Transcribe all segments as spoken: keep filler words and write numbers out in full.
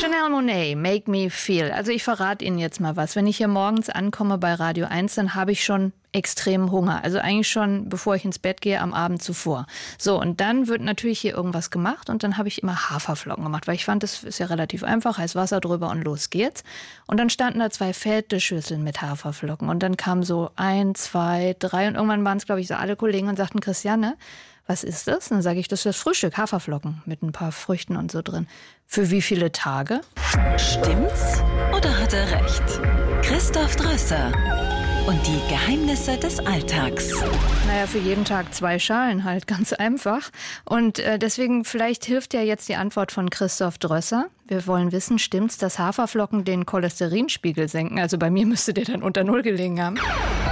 Janelle Monáe, Make Me Feel. Also ich verrate Ihnen jetzt mal was. Wenn ich hier morgens ankomme bei Radio eins, dann habe ich schon extremen Hunger. Also eigentlich schon, bevor ich ins Bett gehe, am Abend zuvor. So, und dann wird natürlich hier irgendwas gemacht und dann habe ich immer Haferflocken gemacht, weil ich fand, das ist ja relativ einfach, heiß Wasser drüber und los geht's. Und dann standen da zwei fette Schüsseln mit Haferflocken und dann kamen so ein, zwei, drei und irgendwann waren es, glaube ich, so alle Kollegen und sagten, Christiane, was ist das? Und dann sage ich, das ist das Frühstück, Haferflocken mit ein paar Früchten und so drin. Für wie viele Tage? Stimmt's oder hat er recht? Christoph Drösser und die Geheimnisse des Alltags. Naja, für jeden Tag zwei Schalen halt, ganz einfach. Und äh, deswegen, vielleicht hilft ja jetzt die Antwort von Christoph Drösser. Wir wollen wissen, stimmt's, dass Haferflocken den Cholesterinspiegel senken? Also bei mir müsste der dann unter Null gelegen haben.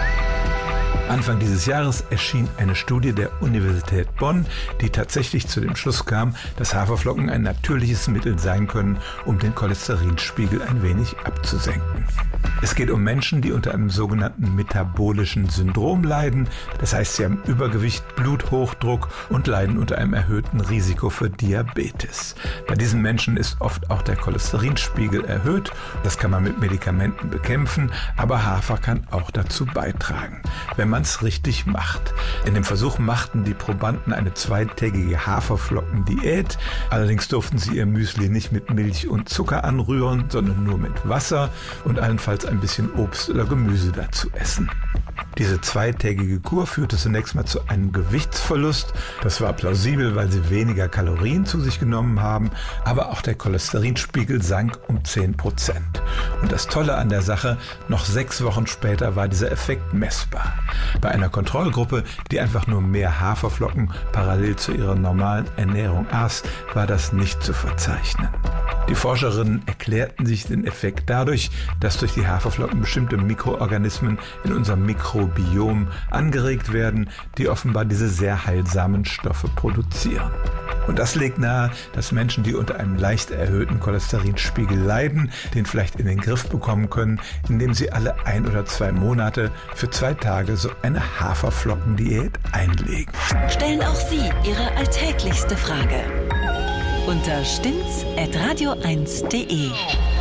Anfang dieses Jahres erschien eine Studie der Universität Bonn, die tatsächlich zu dem Schluss kam, dass Haferflocken ein natürliches Mittel sein können, um den Cholesterinspiegel ein wenig abzusenken. Es geht um Menschen, die unter einem sogenannten metabolischen Syndrom leiden. Das heißt, sie haben Übergewicht, Bluthochdruck und leiden unter einem erhöhten Risiko für Diabetes. Bei diesen Menschen ist oft auch der Cholesterinspiegel erhöht. Das kann man mit Medikamenten bekämpfen, aber Hafer kann auch dazu beitragen, wenn man es richtig macht. In dem Versuch machten die Probanden eine zweitägige Haferflockendiät. Allerdings durften sie ihr Müsli nicht mit Milch und Zucker anrühren, sondern nur mit Wasser und allenfalls ein bisschen Obst oder Gemüse dazu essen. Diese zweitägige Kur führte zunächst mal zu einem Gewichtsverlust. Das war plausibel, weil sie weniger Kalorien zu sich genommen haben, aber auch der Cholesterinspiegel sank um zehn Prozent. Und das Tolle an der Sache, noch sechs Wochen später war dieser Effekt messbar. Bei einer Kontrollgruppe, die einfach nur mehr Haferflocken parallel zu ihrer normalen Ernährung aß, war das nicht zu verzeichnen. Die Forscherinnen erklärten sich den Effekt dadurch, dass durch die Haferflocken bestimmte Mikroorganismen in unserem Mikrobiom angeregt werden, die offenbar diese sehr heilsamen Stoffe produzieren. Und das legt nahe, dass Menschen, die unter einem leicht erhöhten Cholesterinspiegel leiden, den vielleicht in den Griff bekommen können, indem sie alle ein oder zwei Monate für zwei Tage so eine Haferflockendiät einlegen. Stellen auch Sie Ihre alltäglichste Frage unter stimmt's at radio eins punkt de.